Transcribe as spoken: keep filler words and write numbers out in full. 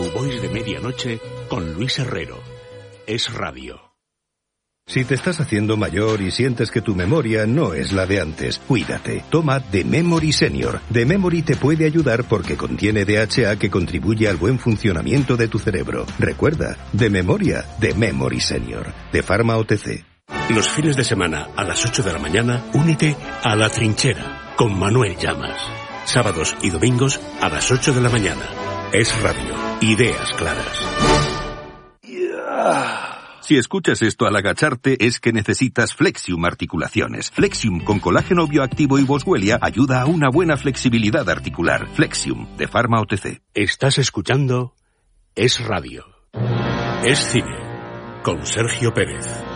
Cowboys de Medianoche con Luis Herrero. Es Radio. Si te estás haciendo mayor y sientes que tu memoria no es la de antes, cuídate. Toma The Memory Senior. The Memory te puede ayudar porque contiene D H A que contribuye al buen funcionamiento de tu cerebro. Recuerda, de memoria, The Memory Senior. De Pharma O T C. Los fines de semana a las ocho de la mañana, únete a La Trinchera con Manuel Llamas. Sábados y domingos a las ocho de la mañana. Es Radio. Ideas claras. Si escuchas esto al agacharte es que necesitas Flexium Articulaciones. Flexium con colágeno bioactivo y boswellia ayuda a una buena flexibilidad articular. Flexium, de Pharma O T C. Estás escuchando Es Radio. Es Cine, con Sergio Pérez.